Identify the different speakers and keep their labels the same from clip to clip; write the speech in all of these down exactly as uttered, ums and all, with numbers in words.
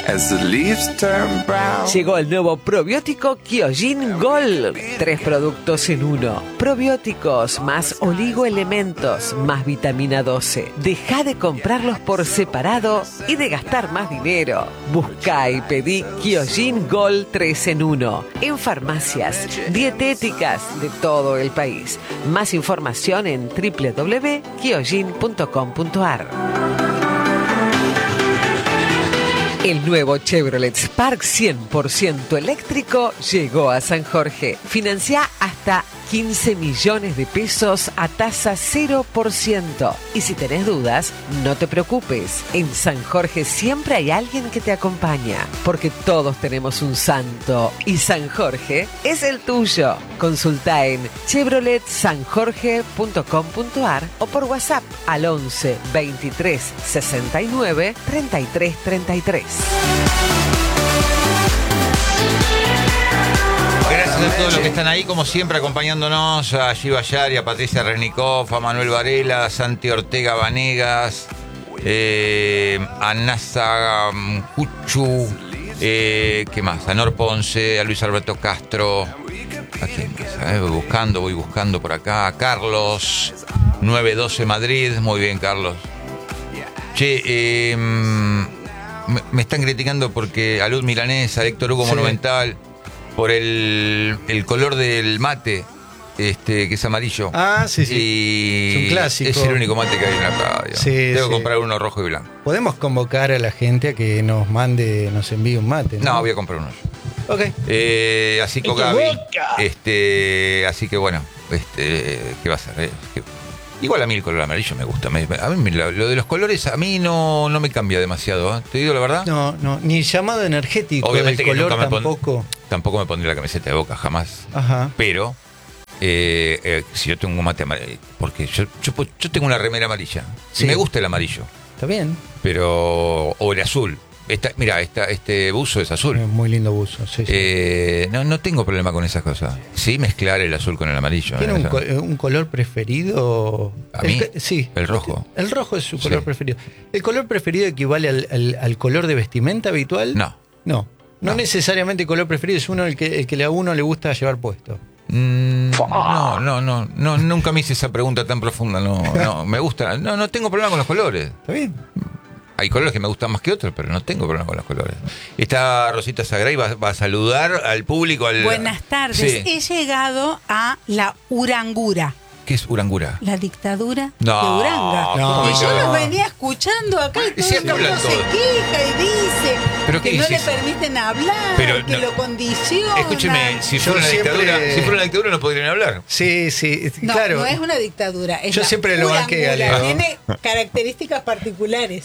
Speaker 1: as the leaves turn brown.
Speaker 2: Llegó el nuevo probiótico Kyojin Gold. Tres productos en uno. Probióticos más oligoelementos más vitamina doce. Deja de comprarlos por separado y de gastar más dinero. Busca y pedí Kyojin Gold tres en uno en farmacias dietéticas de todo el país. Más información en doble u doble u doble u punto kyojin punto com punto a r. El nuevo Chevrolet Spark cien por ciento eléctrico llegó a San Jorge. Financia hasta quince millones de pesos a tasa cero por ciento. Y si tenés dudas, no te preocupes. En San Jorge siempre hay alguien que te acompaña, porque todos tenemos un santo y San Jorge es el tuyo. Consulta en chevrolet san jorge punto com punto a r o por WhatsApp al once veintitrés sesenta y nueve treinta y tres treinta y tres.
Speaker 3: Gracias a todos los que están ahí, como siempre, acompañándonos, a Giva Yari, a Patricia Resnikov, a Manuel Varela, a Santi Ortega Vanegas, eh, a Nasa Cuchu, eh, ¿qué más? A Nor Ponce, a Luis Alberto Castro, ¿a quién más? Eh, voy buscando, voy buscando por acá, a Carlos, nueve doce Madrid, muy bien, Carlos. Che, eh, me, me están criticando porque a Luz Milanesa, a Héctor Hugo sí. Monumental, por el, el color del mate, este que es amarillo.
Speaker 4: Ah, sí, sí.
Speaker 3: Y
Speaker 4: es un clásico.
Speaker 3: Es el único mate que hay en la radio.
Speaker 4: Sí,
Speaker 3: Tengo
Speaker 4: sí.
Speaker 3: que comprar uno rojo y blanco.
Speaker 4: Podemos convocar a la gente a que nos mande, nos envíe un mate, ¿no?
Speaker 3: No, voy a comprar uno.
Speaker 4: Ok.
Speaker 3: Eh, así que Gaby. Este, así que bueno, este, ¿qué va a ser? Eh? ¿Qué? Igual a mí el color amarillo me gusta. Me, a mí lo, lo de los colores a mí no, no me cambia demasiado, ¿eh? ¿Te digo la verdad?
Speaker 4: No, no, ni el llamado energético
Speaker 3: Obviamente
Speaker 4: del
Speaker 3: que
Speaker 4: color
Speaker 3: nunca me
Speaker 4: tampoco.
Speaker 3: Pon, tampoco me pondré la camiseta de Boca, jamás.
Speaker 4: Ajá.
Speaker 3: Pero, eh, eh, si yo tengo un mate amarillo, porque yo, yo, yo tengo una remera amarilla. Sí. Y me gusta el amarillo.
Speaker 4: Está bien.
Speaker 3: Pero, o el azul. Esta, mira, esta, este buzo es azul.
Speaker 4: Es muy lindo buzo, sí, sí.
Speaker 3: Eh, no, no tengo problema con esas cosas. Sí, mezclar el azul con el amarillo.
Speaker 4: ¿Tiene
Speaker 3: ¿eh?
Speaker 4: un, co un color preferido?
Speaker 3: ¿A mí?
Speaker 4: El, sí.
Speaker 3: El rojo.
Speaker 4: El rojo es su color
Speaker 3: sí.
Speaker 4: preferido. ¿El color preferido equivale al, al, al color de vestimenta habitual?
Speaker 3: No.
Speaker 4: No. No, no necesariamente el color preferido es uno el que, el que a uno le gusta llevar puesto.
Speaker 3: Mm, no, no, no, no, nunca me hice esa pregunta tan profunda. No, no, me gusta. No, no tengo problema con los colores.
Speaker 4: Está bien.
Speaker 3: Hay colores que me gustan más que otros, pero no tengo problema con los colores. Está Rosita Sagray, va, va a saludar al público. Al...
Speaker 5: Buenas tardes.
Speaker 3: Sí.
Speaker 5: He llegado a la Urangura.
Speaker 3: ¿Qué es Urangura?
Speaker 5: La dictadura
Speaker 3: no,
Speaker 5: de Uranga.
Speaker 3: No,
Speaker 5: y yo
Speaker 3: no.
Speaker 5: los venía escuchando acá y todo
Speaker 3: sí,
Speaker 5: el mundo se
Speaker 3: todo.
Speaker 5: queja y dice
Speaker 3: ¿Pero
Speaker 5: que
Speaker 3: qué
Speaker 5: no
Speaker 3: dices?
Speaker 5: le permiten hablar,
Speaker 3: Pero
Speaker 5: que
Speaker 3: no.
Speaker 5: lo condicionan.
Speaker 3: Escúcheme, si fuera, una
Speaker 4: siempre...
Speaker 3: dictadura, si fuera una dictadura no podrían hablar.
Speaker 4: Sí, sí,
Speaker 5: No,
Speaker 4: claro.
Speaker 5: no es una dictadura. Es
Speaker 4: yo
Speaker 5: la
Speaker 4: siempre lo banqué a Leo.
Speaker 5: Tiene características particulares.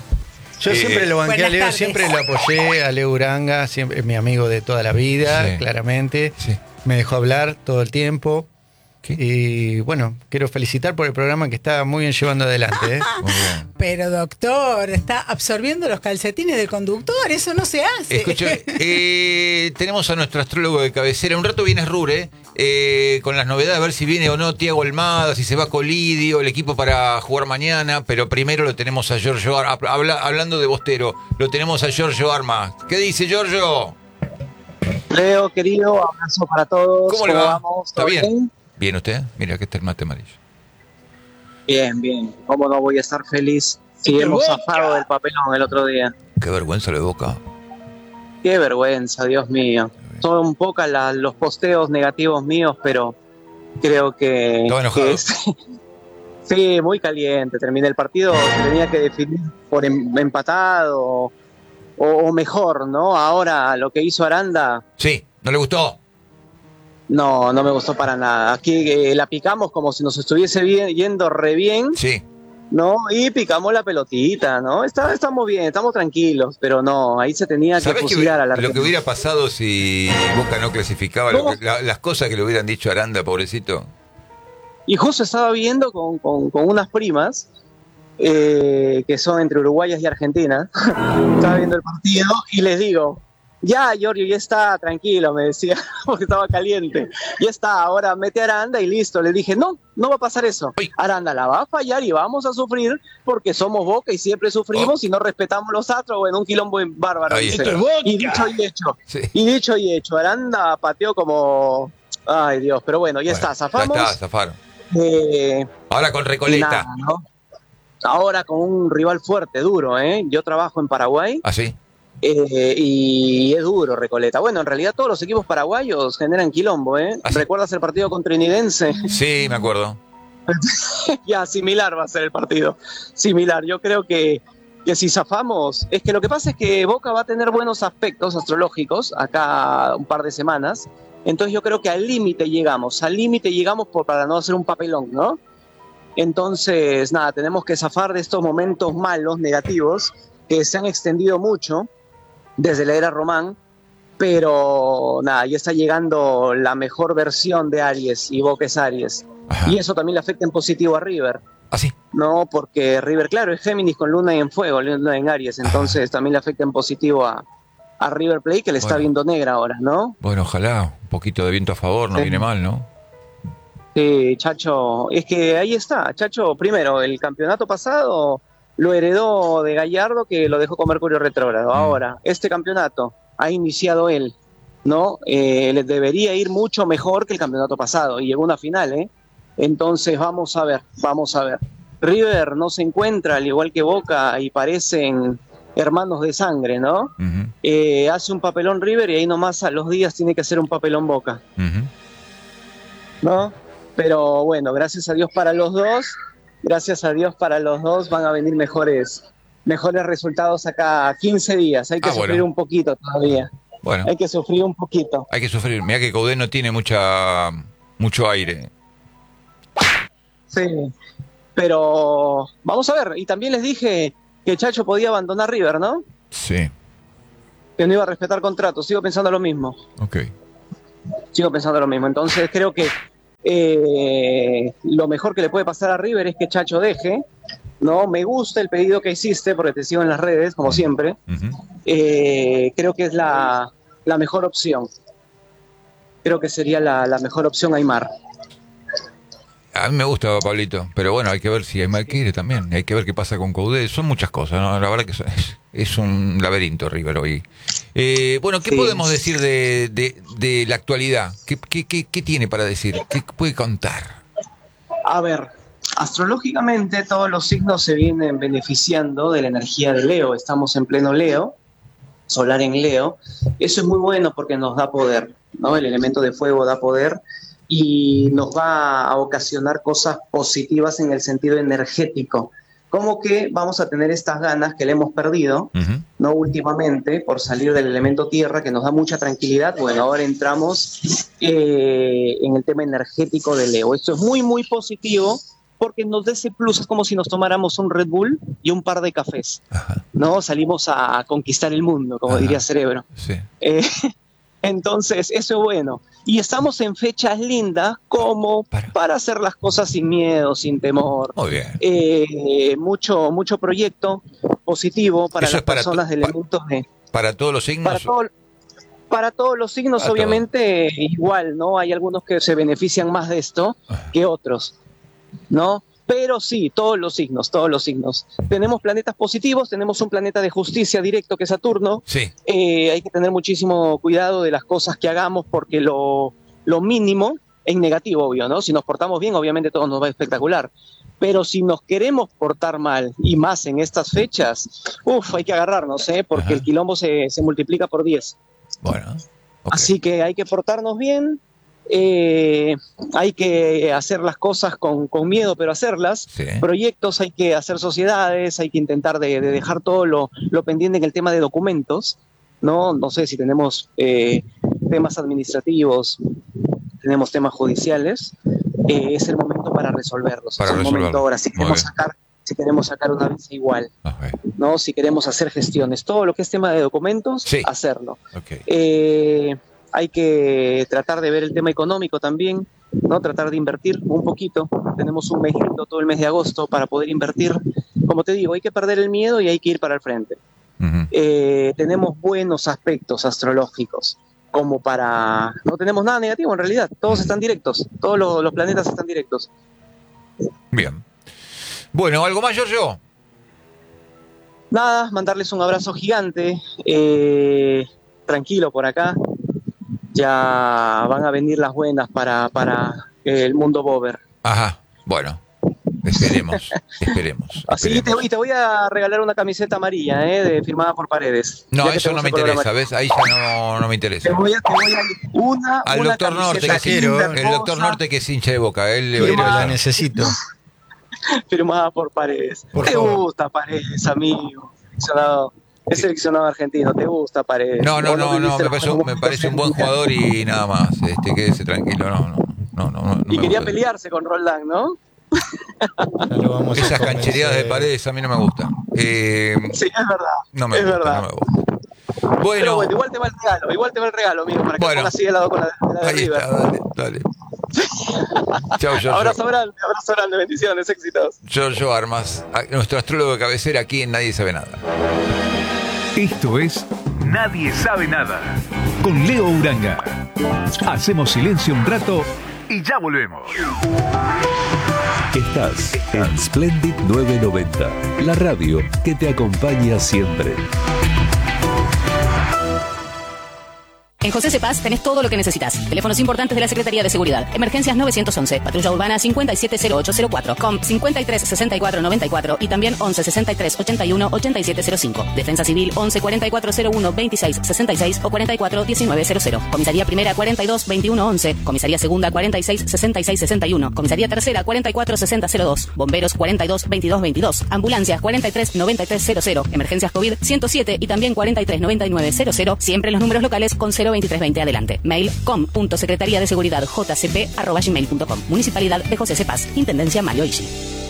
Speaker 4: Yo
Speaker 3: Eh,
Speaker 4: siempre lo banqué a Leo,
Speaker 5: tardes.
Speaker 4: siempre lo apoyé a Leo Uranga, siempre es mi amigo de toda la vida,
Speaker 3: sí.
Speaker 4: claramente.
Speaker 3: Sí.
Speaker 4: Me dejó hablar todo el tiempo.
Speaker 3: ¿Qué?
Speaker 4: Y bueno, quiero felicitar por el programa que está muy bien llevando adelante. ¿eh?
Speaker 3: Muy bien.
Speaker 5: Pero doctor, está absorbiendo los calcetines del conductor, eso no se hace.
Speaker 3: Escuche, eh, tenemos a nuestro astrólogo de cabecera. Un rato viene Rure, eh, con las novedades, a ver si viene o no Tiago Almada, si se va Colidio, el equipo para jugar mañana. Pero primero lo tenemos a Giorgio Arma. Habla, hablando de Bostero, lo tenemos a Giorgio Arma. ¿Qué dice Giorgio?
Speaker 6: Leo, querido, abrazo para todos.
Speaker 3: ¿Cómo le va?
Speaker 6: Vamos?
Speaker 3: ¿Está
Speaker 6: ¿Todo
Speaker 3: bien?
Speaker 6: bien?
Speaker 3: Bien, usted. Mira, aquí está el mate amarillo.
Speaker 6: Bien, bien. ¿Cómo no voy a estar feliz si hemos zafado del papelón el otro día?
Speaker 3: Qué vergüenza le Boca.
Speaker 6: Qué vergüenza, Dios mío. Son pocas la, los posteos negativos míos, pero creo que...
Speaker 3: ¿Estaba enojado?
Speaker 6: que es, sí, muy caliente. Terminé el partido, se tenía que definir por em, empatado o, o mejor, ¿no? Ahora lo que hizo Aranda...
Speaker 3: Sí, ¿no le gustó?
Speaker 6: No, no me gustó para nada. Aquí eh, la picamos como si nos estuviese bien, yendo re bien,
Speaker 3: Sí.
Speaker 6: ¿no? Y picamos la pelotita, ¿no? Está, estamos bien, estamos tranquilos, pero no, ahí se tenía que
Speaker 3: ¿Sabés
Speaker 6: fusilar a la
Speaker 3: lo que hubiera pasado si Boca no clasificaba? Lo que, la, las cosas que le hubieran dicho a Aranda, pobrecito.
Speaker 6: Y justo estaba viendo con, con, con unas primas, eh, que son entre uruguayas y argentinas, estaba viendo el partido y les digo, Ya, Giorgio, ya está, tranquilo, me decía, porque estaba caliente. Ya está, ahora mete a Aranda y listo. Le dije, no, no va a pasar eso. Aranda la va a fallar y vamos a sufrir porque somos Boca y siempre sufrimos
Speaker 3: Oh.
Speaker 6: y no respetamos los astros, bueno, un quilombo bárbaro.
Speaker 3: Ahí
Speaker 6: dice.
Speaker 3: está.
Speaker 6: Y dicho y hecho,
Speaker 3: Sí.
Speaker 6: y dicho y hecho, Aranda pateó como... Ay, Dios, pero bueno, ya
Speaker 3: Bueno,
Speaker 6: está, zafamos.
Speaker 3: Ya está, zafaron.
Speaker 6: Eh,
Speaker 3: Ahora con
Speaker 6: y
Speaker 3: Recoleta.
Speaker 6: nada, ¿no? Ahora con un rival fuerte, duro, ¿eh? Yo trabajo en Paraguay.
Speaker 3: ¿Ah, sí?
Speaker 6: Eh, y es duro Recoleta. Bueno, en realidad todos los equipos paraguayos generan quilombo, ¿eh?
Speaker 3: ¿Ah, sí?
Speaker 6: ¿Recuerdas el partido contra Trinidense?
Speaker 3: Sí, me acuerdo.
Speaker 6: Ya, similar va a ser el partido. Similar. Yo creo que, que si zafamos... Es que lo que pasa es que Boca va a tener buenos aspectos astrológicos acá un par de semanas. Entonces yo creo que al límite llegamos. Al límite llegamos por, para no hacer un papelón, ¿no? Entonces, nada, tenemos que zafar de estos momentos malos, negativos, que se han extendido mucho desde la era Román, pero nada, ya está llegando la mejor versión de Aries y Boca es Aries.
Speaker 3: Ajá.
Speaker 6: Y eso también le afecta en positivo a River,
Speaker 3: ¿Ah, sí?
Speaker 6: ¿no? Porque River, claro, es Géminis con Luna en fuego, Luna en Aries, entonces también le afecta en positivo a, a River Plate, que le está
Speaker 3: Bueno.
Speaker 6: viendo negra ahora, ¿no?
Speaker 3: Bueno, ojalá. Un poquito de viento a favor, no
Speaker 6: Sí.
Speaker 3: viene mal, ¿no?
Speaker 6: Sí, Chacho, es que ahí está, Chacho, primero, el campeonato pasado lo heredó de Gallardo, que lo dejó con Mercurio retrógrado.
Speaker 3: Mm.
Speaker 6: Ahora, este campeonato ha iniciado él, ¿no? Eh, le debería ir mucho mejor que el campeonato pasado, y llegó a una final, ¿eh? Entonces, vamos a ver, vamos a ver. River no se encuentra, al igual que Boca, y parecen hermanos de sangre, ¿no?
Speaker 3: Ujú,
Speaker 6: Eh, hace un papelón River y ahí nomás a los días tiene que hacer un papelón Boca,
Speaker 3: ujú.
Speaker 6: ¿no? Pero bueno, gracias a Dios para los dos, gracias a Dios para los dos van a venir mejores, mejores resultados acá a quince días. Hay que
Speaker 3: Ah,
Speaker 6: sufrir
Speaker 3: bueno.
Speaker 6: un poquito todavía,
Speaker 3: Bueno,
Speaker 6: hay que sufrir un poquito.
Speaker 3: hay que sufrir. Mira que Coudet no tiene mucha mucho aire.
Speaker 6: Sí, pero vamos a ver. Y también les dije que Chacho podía abandonar River, ¿no?
Speaker 3: Sí,
Speaker 6: Que no iba a respetar contratos. Sigo pensando lo mismo.
Speaker 3: ok.
Speaker 6: Sigo pensando lo mismo. Entonces creo que eh, lo mejor que le puede pasar a River es que Chacho deje. No, me gusta el pedido que hiciste porque te sigo en las redes, como siempre.
Speaker 3: Ujú.
Speaker 6: Eh, creo que es la, la mejor opción. Creo que sería la, la mejor opción Aymar.
Speaker 3: A mí me gusta Pablito, pero bueno, hay que ver si Aymar quiere también. Hay que ver qué pasa con Coudet. Son muchas cosas, ¿no? La verdad que es, es un laberinto River hoy. Eh, bueno, ¿qué
Speaker 6: Sí.
Speaker 3: podemos decir de, de, de la actualidad? ¿Qué, qué, qué, qué tiene para decir? ¿Qué puede contar?
Speaker 6: A ver, astrológicamente todos los signos se vienen beneficiando de la energía de Leo. Estamos en pleno Leo, solar en Leo. Eso es muy bueno porque nos da poder, ¿no? El elemento de fuego da poder y nos va a ocasionar cosas positivas en el sentido energético. Como que vamos a tener estas ganas que le hemos perdido,
Speaker 3: Ujú.
Speaker 6: ¿no? Últimamente, por salir del elemento tierra, que nos da mucha tranquilidad. Bueno, ahora entramos eh, en el tema energético de Leo. Esto es muy, muy positivo porque nos da ese plus, es como si nos tomáramos un Red Bull y un par de cafés,
Speaker 3: Ajá,
Speaker 6: ¿no? Salimos a conquistar el mundo, como
Speaker 3: Ajá.
Speaker 6: diría Cerebro.
Speaker 3: sí.
Speaker 6: Eh, entonces, eso es bueno. Y estamos en fechas lindas como
Speaker 3: Para.
Speaker 6: para hacer las cosas sin miedo, sin temor.
Speaker 3: Muy bien.
Speaker 6: Eh, mucho, mucho proyecto positivo para
Speaker 3: Eso
Speaker 6: las
Speaker 3: es para
Speaker 6: personas
Speaker 3: to-
Speaker 6: de
Speaker 3: pa-
Speaker 6: elementos de...
Speaker 3: Para todos los signos.
Speaker 6: Para, todo- para todos los signos,
Speaker 3: Para
Speaker 6: obviamente, igual, ¿no? Hay algunos que se benefician más de esto que otros, ¿no? Pero sí, todos los signos, todos los signos. Tenemos planetas positivos, tenemos un planeta de justicia directo que es Saturno.
Speaker 3: Sí,
Speaker 6: Eh, hay que tener muchísimo cuidado de las cosas que hagamos porque lo, lo mínimo es negativo, obvio, ¿no? Si nos portamos bien, obviamente todo nos va espectacular. Pero si nos queremos portar mal, y más en estas fechas, uff, hay que agarrarnos, ¿eh? Porque
Speaker 3: Ajá.
Speaker 6: el quilombo se, se multiplica por diez.
Speaker 3: bueno. ok.
Speaker 6: Así que hay que portarnos bien, eh, hay que hacer las cosas con, con miedo, pero hacerlas.
Speaker 3: Sí.
Speaker 6: Proyectos, hay que hacer sociedades, hay que intentar de, de dejar todo lo, lo pendiente en el tema de documentos, ¿no? No sé si tenemos eh, temas administrativos, tenemos temas judiciales, eh, es el momento para resolverlos.
Speaker 3: Para
Speaker 6: es el
Speaker 3: resolverlo.
Speaker 6: momento ahora, si
Speaker 3: Muy
Speaker 6: queremos
Speaker 3: bien.
Speaker 6: sacar, si queremos sacar una visa igual,
Speaker 3: Ok,
Speaker 6: ¿no? Si queremos hacer gestiones, todo lo que es tema de documentos,
Speaker 3: Sí.
Speaker 6: hacerlo.
Speaker 3: ok.
Speaker 6: Eh, hay que tratar de ver el tema económico también, ¿no? Tratar de invertir un poquito. Tenemos un mes lindo todo el mes de agosto para poder invertir. Como te digo, hay que perder el miedo y hay que ir para el frente. uh-huh. eh, tenemos buenos aspectos astrológicos, como para... No tenemos nada negativo en realidad, todos están directos, todos los, los planetas están directos.
Speaker 3: Bien. Bueno, ¿algo más, Giorgio?
Speaker 6: Nada, mandarles un abrazo gigante, eh, tranquilo por acá, ya van a venir las buenas para, para el mundo Bober.
Speaker 3: Ajá, bueno, esperemos, esperemos.
Speaker 6: Así
Speaker 3: esperemos.
Speaker 6: te, y te voy a regalar una camiseta amarilla, eh, de, firmada por Paredes.
Speaker 3: No,
Speaker 6: ya
Speaker 3: eso no me interesa, ¿ves? Ahí ya no, no me interesa.
Speaker 6: Te voy a, te voy a una,
Speaker 3: Al
Speaker 6: una
Speaker 3: doctor Norte, que
Speaker 4: quiero,
Speaker 3: quiero, el doctor Norte que es hincha de Boca, él le va a
Speaker 4: Pero la
Speaker 3: interesar.
Speaker 4: necesito.
Speaker 6: firmada por Paredes.
Speaker 4: Por
Speaker 6: te
Speaker 4: favor.
Speaker 6: gusta Paredes, amigo. Seleccionado, es seleccionado argentino, te gusta Paredes.
Speaker 3: No, no,
Speaker 6: Vos
Speaker 3: no, no,
Speaker 6: viviste
Speaker 3: me
Speaker 6: los
Speaker 3: parece, un, me parece un buen
Speaker 6: mundiales.
Speaker 3: jugador y nada más. Este, quédese tranquilo, no, no, no, no, no
Speaker 6: Y
Speaker 3: me
Speaker 6: quería
Speaker 3: gusta.
Speaker 6: pelearse con Roldán, ¿no?
Speaker 4: Ya lo vamos a
Speaker 3: Esas
Speaker 4: convencer.
Speaker 3: canchereadas de Paredes a mí no me gustan. Eh,
Speaker 6: Sí, es verdad.
Speaker 3: no me
Speaker 6: es
Speaker 3: gusta,
Speaker 6: verdad.
Speaker 3: no me gusta.
Speaker 6: Pero
Speaker 3: Bueno,
Speaker 6: bueno, igual te va el regalo, igual te va el regalo, amigo, para que
Speaker 3: Bueno.
Speaker 6: pongas así de lado con la, la de
Speaker 3: ahí
Speaker 6: River.
Speaker 3: está, dale, dale. Chao, Giorgio.
Speaker 6: Abrazo grande, abrazo grande, bendiciones, éxitos.
Speaker 3: Giorgio Armas, a- nuestro astrólogo de cabecera aquí en Nadie Sabe Nada.
Speaker 7: Esto es Nadie Sabe Nada con Leo Uranga. Hacemos silencio un rato y ya volvemos.
Speaker 8: Estás en Splendid novecientos noventa, la radio que te acompaña siempre.
Speaker 9: En José Cepaz tenés todo lo que necesitas. Teléfonos importantes de la Secretaría de Seguridad. Emergencias nueve once, Patrulla Urbana cincuenta y siete cero ocho cero cuatro, C O M cincuenta y tres sesenta y cuatro noventa y cuatro y también once sesenta y tres ochenta y uno ochenta y siete cero cinco. Defensa Civil once cuarenta y cuatro cero uno veintiséis sesenta y seis o cuarenta y cuatro diecinueve cero cero. Comisaría Primera cuarenta y dos veintiuno once. Comisaría Segunda cuarenta y seis sesenta y seis sesenta y uno. Comisaría Tercera cuarenta y cuatro sesenta cero dos. Bomberos cuarenta y dos veintidós veintidós. Ambulancias cuarenta y tres noventa y tres cero cero. Emergencias COVID ciento siete y también cuarenta y tres noventa y nueve cero cero. Siempre los números locales con cero veintitrés veinte adelante. Mail com punto secretaría de seguridad jcp arroba gmail punto com. Municipalidad de José Cepaz. Intendencia Mario Isi.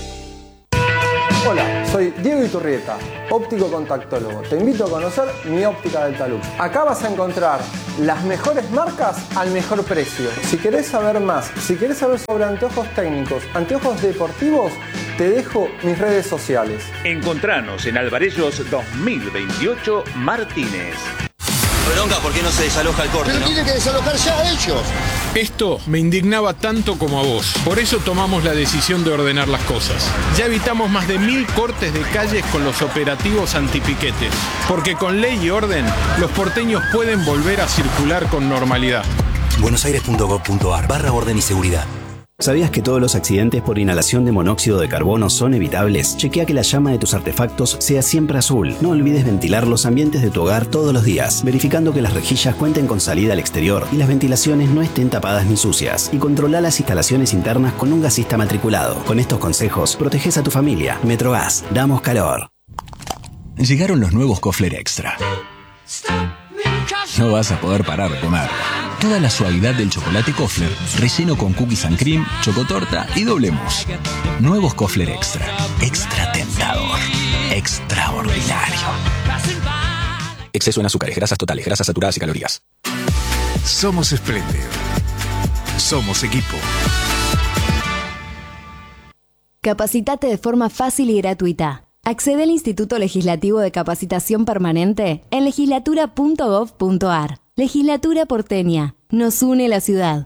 Speaker 10: Hola, soy Diego Iturrieta, óptico contactólogo. Te invito a conocer mi óptica del talud. Acá vas a encontrar las mejores marcas al mejor precio. Si querés saber más, si querés saber sobre anteojos técnicos, anteojos deportivos, te dejo mis redes sociales.
Speaker 11: Encontranos en Alvarellos dos mil veintiocho Martínez.
Speaker 12: Bronca, ¿por qué no se desaloja el corte? Pero ¿no? Tiene que desalojar ya ellos.
Speaker 13: Esto me indignaba tanto como a vos. Por eso tomamos la decisión de ordenar las cosas. Ya evitamos más de mil cortes de calles con los operativos antipiquetes. Porque con ley y orden, los porteños pueden volver a circular con normalidad.
Speaker 14: buenosaires punto gov punto ar barra orden y seguridad. ¿Sabías que todos los accidentes por inhalación de monóxido de carbono son evitables? Chequea que la llama de tus artefactos sea siempre azul. No olvides ventilar los ambientes de tu hogar todos los días, verificando que las rejillas cuenten con salida al exterior y las ventilaciones no estén tapadas ni sucias. Y controla las instalaciones internas con un gasista matriculado. Con estos consejos, proteges a tu familia. Metrogas, damos calor.
Speaker 15: Llegaron los nuevos Kofler Extra. No vas a poder parar de comer. Toda la suavidad del chocolate Kofler, relleno con cookies and cream, chocotorta y doble mousse. Nuevos Kofler Extra. Extra tentador. Extraordinario. Exceso en azúcares, grasas totales, grasas saturadas y calorías.
Speaker 7: Somos Splendid. Somos equipo.
Speaker 16: Capacitate de forma fácil y gratuita. Accede al Instituto Legislativo de Capacitación Permanente en legislatura punto gov punto ar. Legislatura porteña. Nos une la ciudad.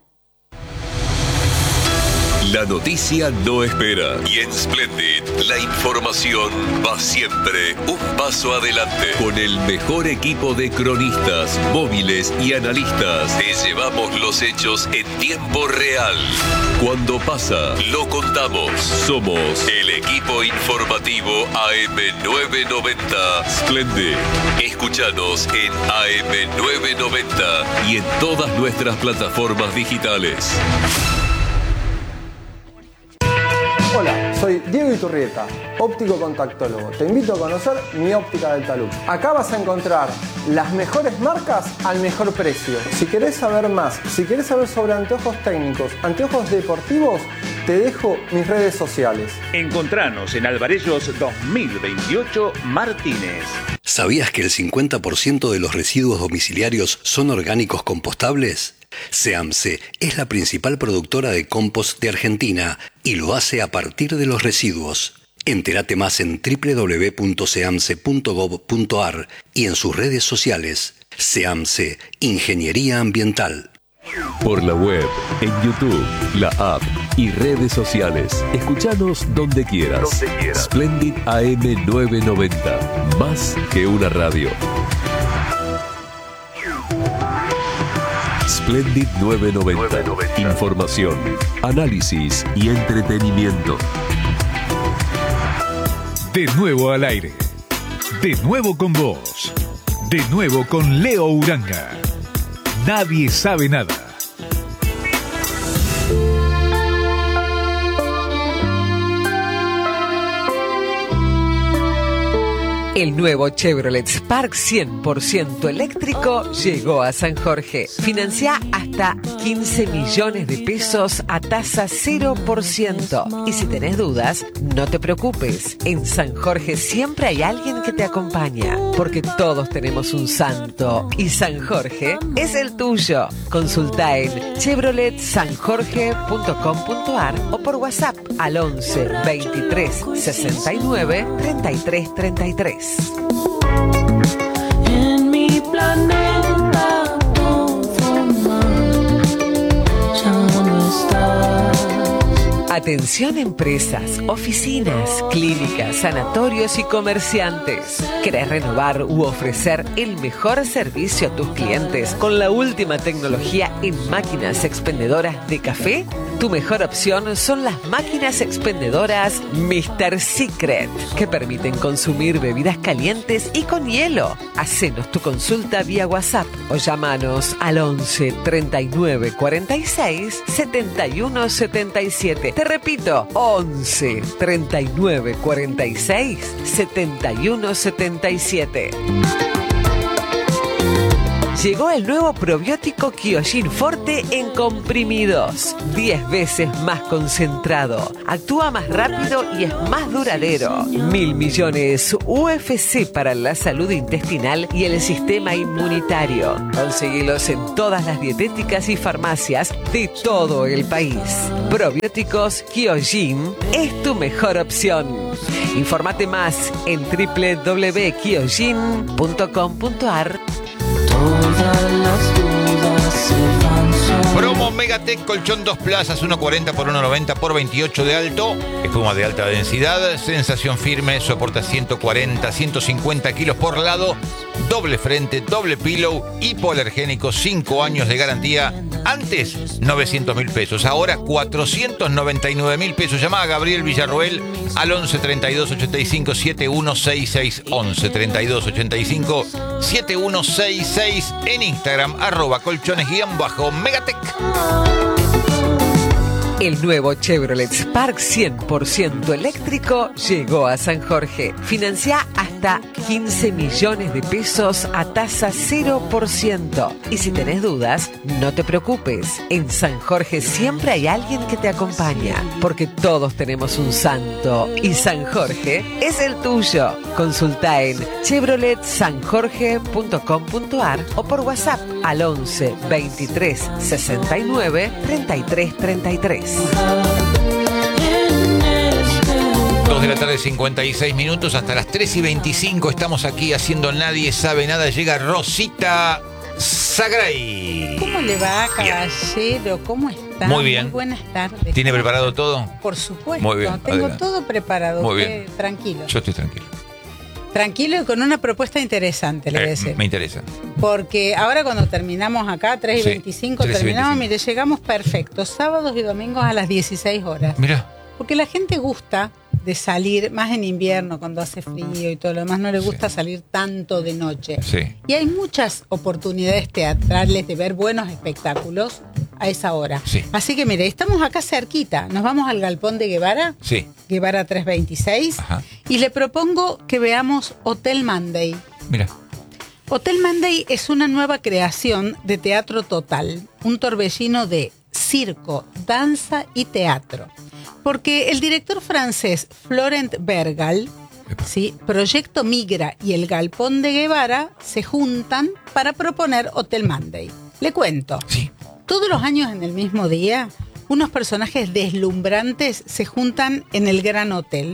Speaker 8: La noticia no espera y en Splendid la información va siempre un paso adelante. Con el mejor equipo de cronistas, móviles y analistas, te llevamos los hechos en tiempo real. Cuando pasa, lo contamos. Somos el equipo informativo A M novecientos noventa Splendid. Escúchanos en A M novecientos noventa y en todas nuestras plataformas digitales.
Speaker 10: Hola, soy Diego Iturrieta, óptico contactólogo. Te invito a conocer mi óptica del talud. Acá vas a encontrar las mejores marcas al mejor precio. Si querés saber más, si querés saber sobre anteojos técnicos, anteojos deportivos, te dejo mis redes sociales.
Speaker 11: Encontranos en Alvarellos dos mil veintiocho Martínez.
Speaker 14: ¿Sabías que el cincuenta por ciento de los residuos domiciliarios son orgánicos compostables? SEAMSE es la principal productora de compost de Argentina y lo hace a partir de los residuos.
Speaker 17: Entérate más en doble u doble u doble u punto seamse punto gob punto ar y en sus redes sociales. SEAMSE, Ingeniería Ambiental.
Speaker 8: Por la web, en YouTube, la app y redes sociales. Escuchanos donde quieras. Donde quieras. Splendid A M novecientos noventa. Más que una radio. Splendid novecientos noventa. Información, análisis y entretenimiento.
Speaker 7: De nuevo al aire. De nuevo con vos. De nuevo con Leo Uranga. Nadie sabe nada.
Speaker 2: El nuevo Chevrolet Spark cien por ciento eléctrico llegó a San Jorge. Financia hasta quince millones de pesos a tasa cero por ciento. Y si tenés dudas, no te preocupes. En San Jorge siempre hay alguien que te acompaña. Porque todos tenemos un santo. Y San Jorge es el tuyo. Consulta en chevrolet san jorge punto com punto ar o por WhatsApp al once veintitrés sesenta y nueve treinta y tres treinta y tres.
Speaker 18: En mi planeta todo mal, ya no estás.
Speaker 2: Atención empresas, oficinas, clínicas, sanatorios y comerciantes. ¿Querés renovar u ofrecer el mejor servicio a tus clientes con la última tecnología en máquinas expendedoras de café? Tu mejor opción son las máquinas expendedoras míster Secret, que permiten consumir bebidas calientes y con hielo. Hacenos tu consulta vía WhatsApp o llámanos al once treinta y nueve cuarenta y seis setenta y uno setenta y siete. Te repito, once treinta y nueve cuarenta y seis setenta y uno setenta y siete. Llegó el nuevo probiótico Kyojin Forte en comprimidos. diez veces más concentrado. Actúa más rápido y es más duradero. Mil millones U F C para la salud intestinal y el sistema inmunitario. Conseguilos en todas las dietéticas y farmacias de todo el país. Probióticos Kyojin es tu mejor opción. Infórmate más en doble u doble u doble u punto kyojin punto com punto ar.
Speaker 18: Todas las dudas se van solo.
Speaker 3: Promo Megatech Colchón dos plazas, uno cuarenta por uno noventa por veintiocho de alto. Espuma de alta densidad, sensación firme, soporta ciento cuarenta, ciento cincuenta kilos por lado. Doble frente, doble pillow, hipoalergénico, cinco años de garantía. Antes, novecientos mil pesos. Ahora, cuatrocientos noventa y nueve mil pesos. Llama a Gabriel Villarroel al once treinta y dos ochenta y cinco setenta y uno sesenta y seis. once treinta y dos ochenta y cinco setenta y uno sesenta y seis. En Instagram, arroba colchones guión bajo Megatech.
Speaker 2: El nuevo Chevrolet Spark cien por ciento eléctrico llegó a San Jorge. Financia hasta quince millones de pesos a tasa cero por ciento. Y si tenés dudas, no te preocupes. En San Jorge siempre hay alguien que te acompaña. Porque todos tenemos un santo. Y San Jorge es el tuyo. Consulta en chevrolet san jorge punto com punto ar o por WhatsApp al once veintitrés sesenta y nueve treinta y tres treinta y tres.
Speaker 3: dos de la tarde, cincuenta y seis minutos, hasta las tres y veinticinco estamos aquí haciendo Nadie Sabe Nada. Llega Rosita Sagray.
Speaker 5: ¿Cómo le va, caballero? ¿Cómo está?
Speaker 3: Muy bien.
Speaker 5: Muy buenas tardes.
Speaker 3: ¿Tiene preparado todo?
Speaker 5: Por supuesto.
Speaker 3: Muy bien,
Speaker 5: Tengo
Speaker 3: adelante.
Speaker 5: todo preparado.
Speaker 3: Muy
Speaker 5: Usted
Speaker 3: bien.
Speaker 5: tranquilo.
Speaker 3: Yo estoy tranquilo.
Speaker 5: Tranquilo y con una propuesta interesante, le voy a
Speaker 3: Eh,
Speaker 5: decir.
Speaker 3: me interesa.
Speaker 5: Porque ahora cuando terminamos acá, tres y
Speaker 3: Sí,
Speaker 5: veinticinco,
Speaker 3: tres y
Speaker 5: terminamos,
Speaker 3: veinticinco.
Speaker 5: mire, llegamos perfectos, sábados y domingos a las dieciséis horas.
Speaker 3: Mira.
Speaker 5: Porque la gente gusta de salir, más en invierno, cuando hace frío y todo lo demás, no le gusta salir tanto de noche.
Speaker 3: Sí.
Speaker 5: Y hay muchas oportunidades teatrales de ver buenos espectáculos a esa hora.
Speaker 3: Sí.
Speaker 5: Así que mire, estamos acá cerquita, nos vamos al Galpón de Guevara,
Speaker 3: Sí.
Speaker 5: Guevara trescientos veintiséis, y le propongo que veamos Hotel Monday.
Speaker 3: Mira.
Speaker 5: Hotel Monday es una nueva creación de Teatro Total, un torbellino de circo, danza y teatro. Porque el director francés Florent Bergal, ¿sí? Proyecto Migra y el Galpón de Guevara se juntan para proponer Hotel Monday. Le cuento.
Speaker 3: Sí.
Speaker 5: Todos los años en el mismo día, unos personajes deslumbrantes se juntan en el Gran Hotel,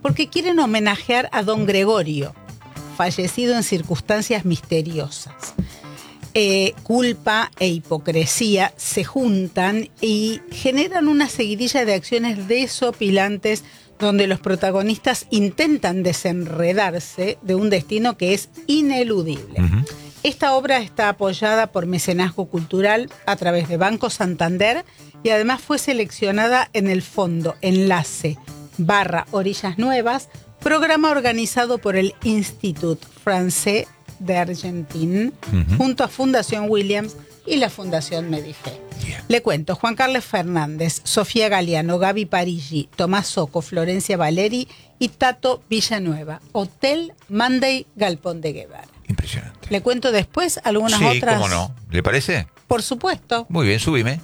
Speaker 5: porque quieren homenajear a don Gregorio, fallecido en circunstancias misteriosas. Eh, culpa e hipocresía se juntan y generan una seguidilla de acciones desopilantes donde los protagonistas intentan desenredarse de un destino que es ineludible. Uh-huh. Esta obra está apoyada por mecenazgo cultural a través de Banco Santander y además fue seleccionada en el fondo Enlace barra Orillas Nuevas, programa organizado por el Institut Français de Argentina, uh-huh. junto a Fundación Williams y la Fundación Medife. Yeah. Le cuento, Juan Carlos Fernández, Sofía Galeano, Gaby Parigi, Tomás Soco, Florencia Valeri y Tato Villanueva. Hotel Monday Galpón de Guevara.
Speaker 3: Impresionante.
Speaker 5: Le cuento después algunas
Speaker 3: sí,
Speaker 5: otras.
Speaker 3: ¿Cómo no? ¿Le parece?
Speaker 5: Por supuesto.
Speaker 3: Muy bien, subime.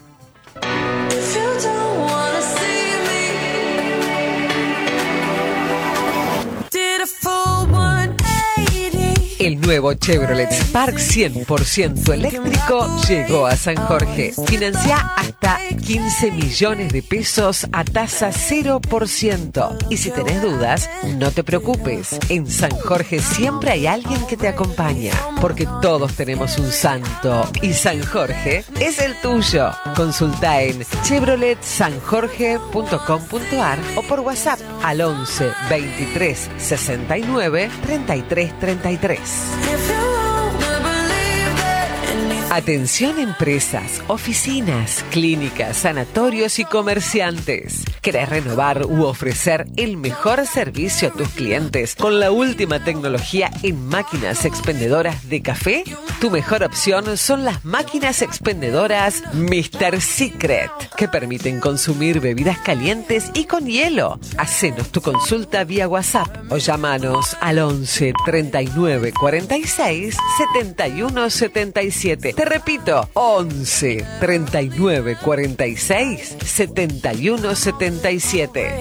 Speaker 2: El nuevo Chevrolet Spark cien por ciento eléctrico llegó a San Jorge. Financia hasta quince millones de pesos a tasa cero por ciento. Y si tenés dudas, no te preocupes. En San Jorge siempre hay alguien que te acompaña. Porque todos tenemos un santo. Y San Jorge es el tuyo. Consulta en chevrolet san jorge punto com punto a r o por WhatsApp al once veintitrés sesenta y nueve treinta y tres treinta y tres. Atención empresas, oficinas, clínicas, sanatorios y comerciantes. ¿Querés renovar u ofrecer el mejor servicio a tus clientes con la última tecnología en máquinas expendedoras de café? Tu mejor opción son las máquinas expendedoras míster Secret, que permiten consumir bebidas calientes y con hielo. Hacenos tu consulta vía WhatsApp o llámanos al once treinta y nueve cuarenta y seis setenta y uno setenta y siete. Te repito, once treinta y nueve cuarenta y seis setenta y uno setenta y siete.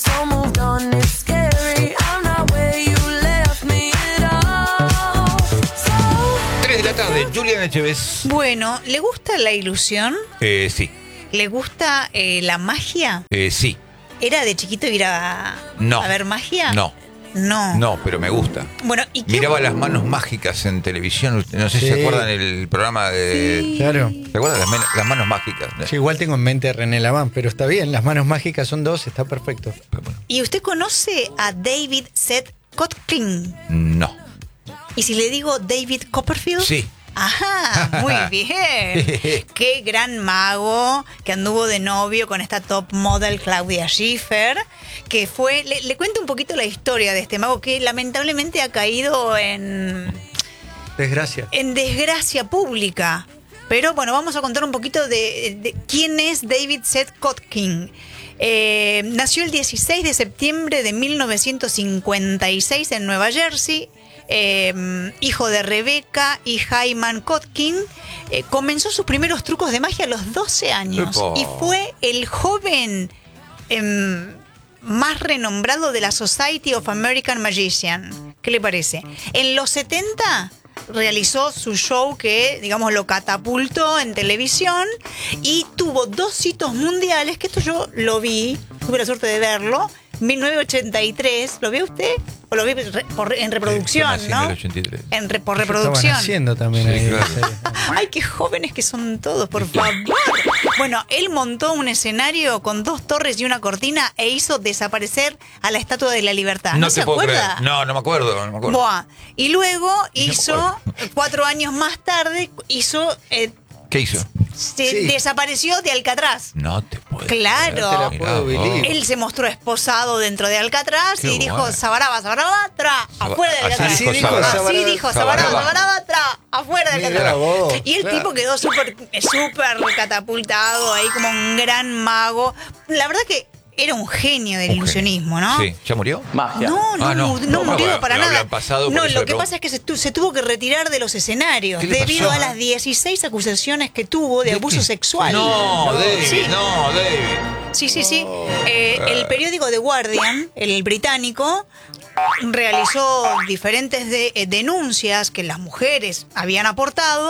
Speaker 3: tres de la tarde, Julián Echeves.
Speaker 19: Bueno, ¿le gusta la ilusión?
Speaker 3: Eh, sí.
Speaker 19: ¿Le gusta eh, la magia?
Speaker 3: Eh, sí.
Speaker 19: ¿Era de chiquito ir a,
Speaker 3: no.
Speaker 19: a ver magia?
Speaker 3: No.
Speaker 19: No.
Speaker 3: No, pero me gusta.
Speaker 19: Bueno, ¿y qué?
Speaker 3: Miraba Las Manos Mágicas en televisión. No sé si
Speaker 4: Sí.
Speaker 3: se acuerdan el programa de.
Speaker 4: Sí. Claro.
Speaker 3: ¿Se acuerdan las, men- las Manos Mágicas?
Speaker 4: Sí, igual tengo en mente a René Laván, pero está bien, las manos mágicas son dos, está perfecto.
Speaker 19: ¿Y usted conoce a David Seth Kotkin?
Speaker 3: No.
Speaker 19: ¿Y si le digo David Copperfield?
Speaker 3: Sí.
Speaker 19: Ajá, muy bien. Qué gran mago que anduvo de novio con esta top model Claudia Schiffer, que fue, le, le cuento un poquito la historia de este mago que lamentablemente ha caído en,
Speaker 4: Desgracia.
Speaker 19: en desgracia pública. Pero bueno, vamos a contar un poquito de, de quién es David Seth Kotkin. Eh, nació el dieciséis de septiembre de mil novecientos cincuenta y seis en Nueva Jersey. Eh, hijo de Rebecca y Hyman Kotkin, eh, comenzó sus primeros trucos de magia a los doce años.
Speaker 3: ¡Epa!
Speaker 19: Y fue el joven eh, más renombrado de la Society of American Magicians. ¿Qué le parece? En los setenta realizó su show que, digamos, lo catapultó en televisión y tuvo dos hitos mundiales, que esto yo lo vi, tuve la suerte de verlo, mil novecientos ochenta y tres, ¿lo ve usted? O lo vi re- por- en reproducción,
Speaker 3: Sí,
Speaker 19: ¿no?
Speaker 3: en el ochenta y tres.
Speaker 19: En re- por
Speaker 4: Yo
Speaker 19: reproducción.
Speaker 4: Estaban haciendo también
Speaker 3: Sí,
Speaker 4: ahí.
Speaker 3: claro.
Speaker 4: sí.
Speaker 19: Ay, qué jóvenes que son todos, por favor. Bueno, él montó un escenario con dos torres y una cortina e hizo desaparecer a la Estatua de la Libertad. ¿No,
Speaker 3: No
Speaker 19: se
Speaker 3: te puedo
Speaker 19: acuerda?
Speaker 3: creer. No, no me acuerdo. No me acuerdo.
Speaker 19: Buah. Y luego
Speaker 3: me
Speaker 19: hizo, cuatro años más tarde, hizo... eh,
Speaker 3: ¿Qué hizo?
Speaker 19: se
Speaker 4: Sí.
Speaker 19: desapareció de Alcatraz.
Speaker 3: No te puedo.
Speaker 19: Claro.
Speaker 4: No te la puedo
Speaker 3: Mirá,
Speaker 4: believe.
Speaker 19: Él se mostró esposado dentro de Alcatraz
Speaker 3: Qué
Speaker 19: y dijo
Speaker 3: bueno.
Speaker 19: Sabaraba, Sabaraba, tra, afuera de
Speaker 3: Así
Speaker 19: Alcatraz.
Speaker 3: dijo
Speaker 4: Así dijo
Speaker 3: Sabaraba.
Speaker 19: Así dijo Sabaraba,
Speaker 3: Sabaraba.
Speaker 19: Sabaraba, tra, afuera de
Speaker 4: Mirá
Speaker 19: Alcatraz.
Speaker 4: vos,
Speaker 19: Y el
Speaker 4: claro.
Speaker 19: tipo quedó súper súper catapultado ahí como un gran mago. La verdad que era un genio del
Speaker 3: Un
Speaker 19: ilusionismo,
Speaker 3: genio.
Speaker 19: ¿no?
Speaker 3: Sí. ¿Ya murió?
Speaker 1: Magia.
Speaker 19: No, no,
Speaker 3: Ah,
Speaker 19: no,
Speaker 3: no.
Speaker 19: no,
Speaker 3: No,
Speaker 19: murió
Speaker 3: bueno,
Speaker 19: para
Speaker 3: pero
Speaker 19: nada.
Speaker 3: habrán pasado, por
Speaker 19: no,
Speaker 3: eso
Speaker 19: lo
Speaker 3: le
Speaker 19: que
Speaker 3: pregunto.
Speaker 19: pasa es que se, tu- se tuvo que retirar de los escenarios
Speaker 3: ¿Qué le
Speaker 19: debido
Speaker 3: pasó?
Speaker 19: a las dieciséis acusaciones que tuvo de,
Speaker 3: ¿De
Speaker 19: abuso
Speaker 3: qué?
Speaker 19: sexual.
Speaker 3: No, David,
Speaker 19: Sí.
Speaker 3: no, David.
Speaker 19: Sí, sí, sí. Eh, el periódico The Guardian, el británico, realizó diferentes de- eh, denuncias que las mujeres habían aportado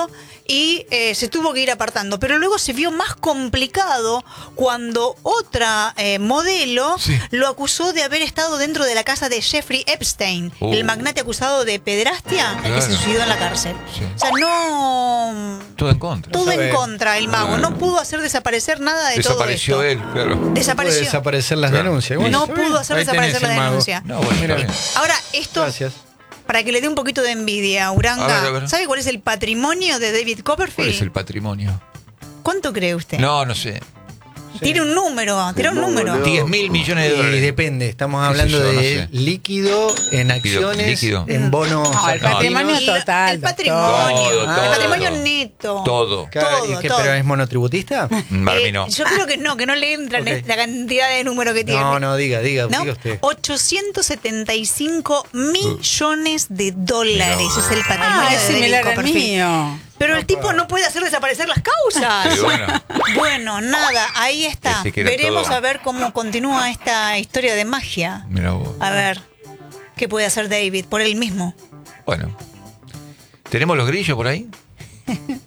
Speaker 19: y eh, se tuvo que ir apartando. Pero luego se vio más complicado cuando otra eh, modelo
Speaker 3: Sí.
Speaker 19: lo acusó de haber estado dentro de la casa de Jeffrey Epstein,
Speaker 3: Uh.
Speaker 19: el magnate acusado de pederastia, el que se
Speaker 3: Claro.
Speaker 19: suicidó en la cárcel.
Speaker 3: Sí.
Speaker 19: O sea, no...
Speaker 3: Todo en contra.
Speaker 19: Todo en
Speaker 4: sabe.
Speaker 19: contra el mago. No pudo hacer desaparecer nada de
Speaker 3: Desapareció
Speaker 19: todo
Speaker 3: él,
Speaker 19: esto.
Speaker 3: claro.
Speaker 4: Puede
Speaker 19: Desapareció.
Speaker 4: desaparecer las
Speaker 3: Claro.
Speaker 4: denuncias.
Speaker 3: No
Speaker 4: Bueno,
Speaker 19: No
Speaker 4: está bien.
Speaker 19: pudo hacer
Speaker 4: Ahí tenés
Speaker 19: desaparecer
Speaker 4: el
Speaker 19: la
Speaker 4: mago.
Speaker 19: denuncia.
Speaker 3: No, bueno,
Speaker 4: Mira.
Speaker 3: está bien.
Speaker 19: Ahora, esto,
Speaker 4: Gracias.
Speaker 19: para que le dé un poquito de envidia, Uranga,
Speaker 3: A ver, a ver.
Speaker 19: ¿sabe cuál es el patrimonio de David
Speaker 3: ¿Cuál
Speaker 19: Copperfield?
Speaker 3: es el patrimonio?
Speaker 19: ¿Cuánto cree usted?
Speaker 3: No, no sé.
Speaker 19: Tire un número, tira un número.
Speaker 3: diez mil millones de
Speaker 4: Y
Speaker 3: dólares.
Speaker 4: depende, estamos
Speaker 3: ¿Qué
Speaker 4: hablando
Speaker 3: sé yo? No
Speaker 4: de
Speaker 3: sé.
Speaker 4: líquido en
Speaker 3: Líquido,
Speaker 4: acciones,
Speaker 3: líquido.
Speaker 4: en bonos.
Speaker 5: No, el
Speaker 4: argentinos.
Speaker 5: patrimonio
Speaker 19: Y la-
Speaker 5: total.
Speaker 19: El patrimonio.
Speaker 3: Todo,
Speaker 19: el
Speaker 3: todo.
Speaker 19: patrimonio neto.
Speaker 3: Todo.
Speaker 4: Claro,
Speaker 19: todo,
Speaker 4: ¿y qué,
Speaker 19: todo.
Speaker 4: ¿Pero es monotributista?
Speaker 3: Para
Speaker 19: Eh,
Speaker 3: mí no.
Speaker 19: Yo creo que no, que no le entran
Speaker 4: Ok.
Speaker 19: la cantidad de número que tiene.
Speaker 4: No, no, diga, diga,
Speaker 19: ¿No?
Speaker 4: diga usted.
Speaker 19: ochocientos setenta y cinco millones de dólares es el patrimonio
Speaker 5: Ah,
Speaker 19: de
Speaker 5: es
Speaker 19: David
Speaker 5: similar al
Speaker 19: Copperfield.
Speaker 5: mío.
Speaker 19: Pero el tipo no puede hacer desaparecer las causas.
Speaker 3: Sí, bueno.
Speaker 19: Bueno, nada, ahí está.
Speaker 3: Ese que era
Speaker 19: Veremos
Speaker 3: todo.
Speaker 19: a ver cómo continúa esta historia de magia.
Speaker 3: Mira vos.
Speaker 19: A ver, ¿qué puede hacer David por él mismo?
Speaker 3: Bueno. ¿Tenemos los grillos por ahí?